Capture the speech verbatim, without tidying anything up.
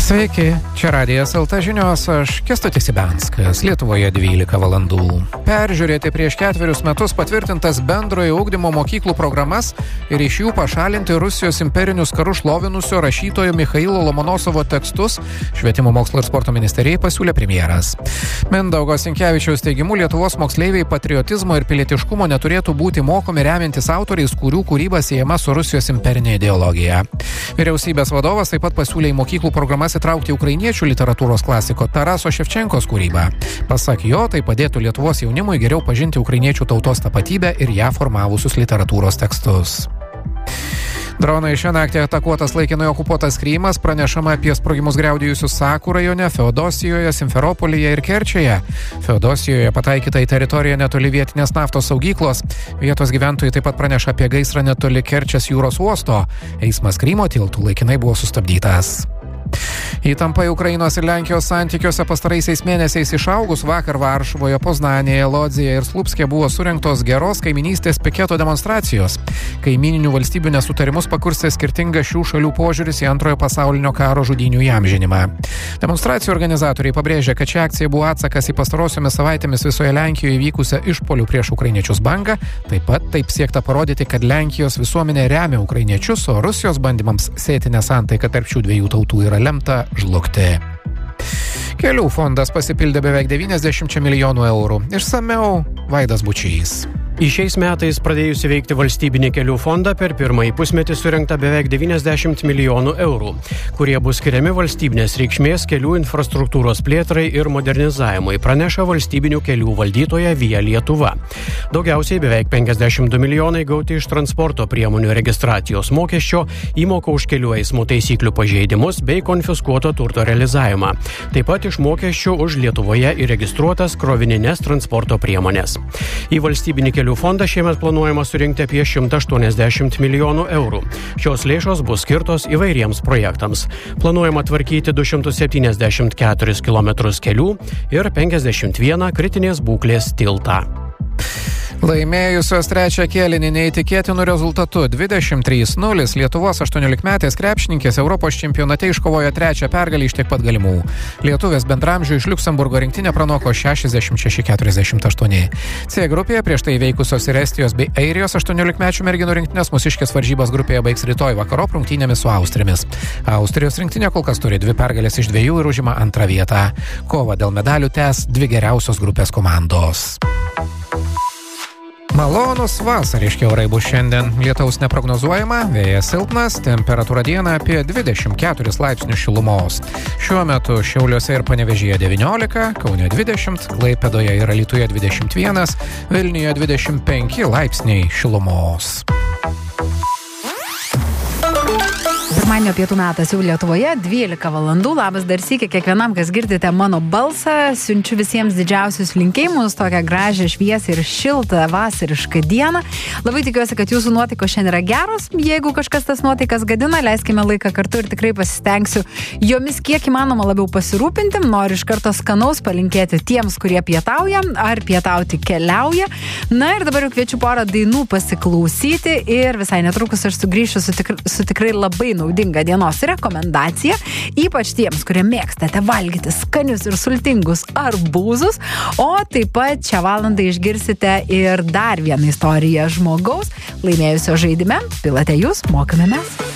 Sveiki, čia Radijas L T žinios, aš Kęstutis Ibianskas, Lietuvoje dvylika valandų. Peržiūrėti prieš ketverius metus patvirtintas bendrojo ugdymo mokyklų programas ir iš jų pašalinti Rusijos imperinius karus šlovinusio rašytojo Michailo Lomonosovo tekstus Švietimo mokslo ir sporto ministerijai pasiūlė premjeras. Mindaugo Sinkevičiaus teigimu, Lietuvos moksleiviai patriotizmo ir pilietiškumo neturėtų būti mokomi remiantis autoriais, kurių kūryba siejama su Rusijos imperinė ideologija. Vyriausybės vadovas taip pat pasiūlė į mokyklų programas įtraukti ukrainiečių literatūros klasiko Taraso Ševčenkos kūrybą. Pasak jo, tai padėtų Lietuvos jaunimui geriau pažinti ukrainiečių tautos tapatybę ir ją formavusius literatūros tekstus. Dronai šią naktį atakuotas laikinai okupuotas Krymas, pranešama apie sprogimus griaudėjusius Sakų rajone, Feodosijoje, Simferopolyje ir Kerčėje. Feodosijoje pataikyta į teritoriją netoli vietinės naftos saugyklos. Vietos gyventojai taip pat praneša apie gaisrą netoli Kerčės jūros uosto. Eismas Krymo tiltų laikinai buvo sustabdytas. Įtampa Ukrainos ir Lenkijos santykiuose pastaraisiais mėnesiais išaugus. Vakar Varšuvoje, Poznanėje, Lodzėje ir Slupske buvo surengtos geros kaiminystės piketo demonstracijos. Kaimininių valstybių nesutarimus pakurstė skirtingas šių šalių požiūris į antrojo pasaulinio karo žudynių įamžinimą. Demonstracijų organizatoriai pabrėžė, kad ši akcija buvo atsakas į pastarosiomis savaitėmis visoje Lenkijoje vykusią išpuolių prieš ukrainiečius bangą. Taip pat taip siekta parodyti, kad Lenkijos visuomenė remia ukrainiečius, o Rusijos bandymams sėti nesantaiką tarp šių dviejų tautų yra lemta žlugti. Kelių fondas pasipildė beveik devyniasdešimt milijonų eurų. Išsamiau Vaidas Bučys. Į šiais metais pradėjusi veikti valstybinį kelių fondą per pirmąjį pusmetį surinkta beveik devyniasdešimt milijonų eurų, kurie bus skiriami valstybinės reikšmės kelių infrastruktūros plėtrai ir modernizavimui, praneša valstybinių kelių valdytoja Via Lietuva. Daugiausiai beveik penkiasdešimt du milijonai gauti iš transporto priemonių registracijos mokesčio, įmokų už kelių eismo taisyklių pažeidimus bei konfiskuoto turto realizavimą. Taip pat iš mokesčių už Lietuvoje įregistruotas krovinines transporto priemonės. Į valstybinį kelių fondą šiemet planuojama surinkti apie šimtą aštuoniasdešimt milijonų eurų. Šios lėšos bus skirtos įvairiems projektams. Planuojama tvarkyti du šimtus septyniasdešimt keturis kilometrus kelių ir penkiasdešimt vieną kritinės būklės tiltą. Laimėjusios trečią kėlinį neįtikėtinų rezultatų dvidešimt trys nulis Lietuvos aštuoniolikmetės krepšininkės Europos čempionate iškovojo trečią pergalę iš tiek pat galimų. Lietuvės bendramžių iš Liuksemburgo rinktinė pranoko šešiasdešimt šeši keturiasdešimt aštuoni. C grupėje prieš tai veikusios ir Estijos bei Airijos aštuoniolikmečių merginų rinktinės mūsiškės varžybas grupėje baigs rytoj vakarop rungtynėmis su Austrijomis. Austrijos rinktinė kol kas turi dvi pergalės iš dviejų ir užima antrą vietą. Kovą dėl medalių tęs dvi geriausios grupės komandos. Malonus vasariški orai bus šiandien. Lietaus neprognozuojama, vėjas silpnas, temperatūra dieną apie dvidešimt keturis laipsnius šilumos. Šiuo metu Šiauliuose ir Panevėžyje devyniolika, Kaune dvidešimt, Klaipėdoje ir Alytuje dvidešimt vienas, Vilniuje dvidešimt penki laipsniai šilumos. Pirmadienio pietų metas jau Lietuvoje, dvylika valandų. Labas dar sykį kiekvienam, kas girdite mano balsą. Siunčiu visiems didžiausius linkėjimus, tokią gražią, šviesią ir šiltą vasarišką dieną. Labai tikiuosi, kad jūsų nuotaikos šiandien yra geros. Jeigu kažkas tas nuotaikas gadina, leiskime laiką kartu ir tikrai pasistengsiu jomis kiek įmanoma labiau pasirūpinti. Noriu iš karto skanaus palinkėti tiems, kurie pietauja ar pietauti keliauja. Na ir dabar jau kviečiu porą dainų pasiklausyti ir visai netrukus aš sugrįšiu su, tikr, su tikrai labai naudinga dienos rekomendacija, ypač tiems, kurie mėgstate valgyti skanius ir sultingus arbūzus, o taip pat šią valandą išgirsite ir dar vieną istoriją žmogaus laimėjusio žaidime. Pilate jūs, mokame mes.